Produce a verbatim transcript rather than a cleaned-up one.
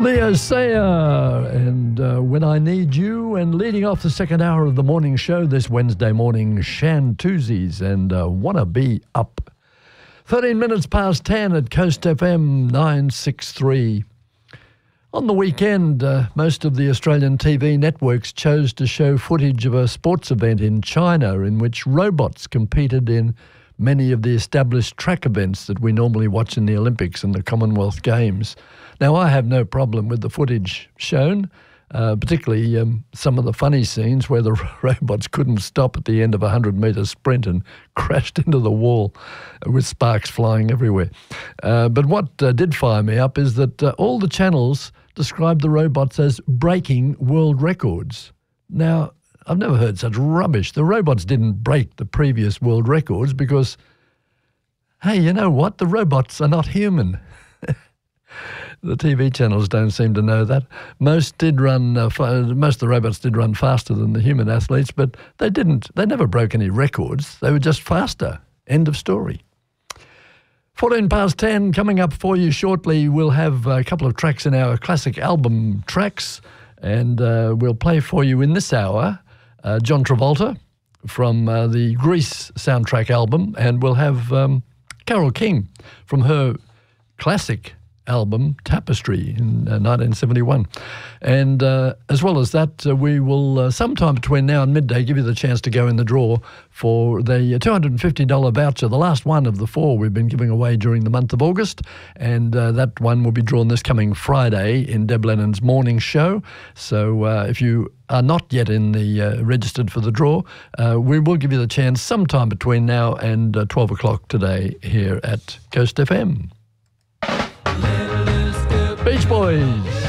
Leo Sayer and uh, When I Need You, and leading off the second hour of the morning show this Wednesday morning, Shantuzis and uh, Wanna Be Up. thirteen minutes past ten at Coast F M nine sixty-three. On the weekend, uh, most of the Australian T V networks chose to show footage of a sports event in China in which robots competed in many of the established track events that we normally watch in the Olympics and the Commonwealth Games. Now, I have no problem with the footage shown, uh, particularly um, some of the funny scenes where the robots couldn't stop at the end of a hundred-metre sprint and crashed into the wall with sparks flying everywhere. Uh, but what uh, did fire me up is that uh, all the channels described the robots as breaking world records. Now, I've never heard such rubbish. The robots didn't break the previous world records because, hey, you know what? The robots are not human. The T V channels don't seem to know that. Most did run, uh, fa- most of the robots did run faster than the human athletes, but they didn't. They never broke any records. They were just faster. End of story. fourteen past ten, coming up for you shortly. We'll have a couple of tracks in our classic album tracks, and uh, we'll play for you in this hour uh, John Travolta from uh, the Grease soundtrack album, and we'll have um, Carole King from her classic album Tapestry in uh, nineteen seventy-one. And uh, as well as that, uh, we will uh, sometime between now and midday give you the chance to go in the draw for the two hundred fifty dollars voucher, the last one of the four we've been giving away during the month of August. And uh, that one will be drawn this coming Friday in Deb Lennon's morning show. So uh, if you are not yet in the uh, registered for the draw, uh, we will give you the chance sometime between now and uh, twelve o'clock today here at Coast F M. Beach Boys.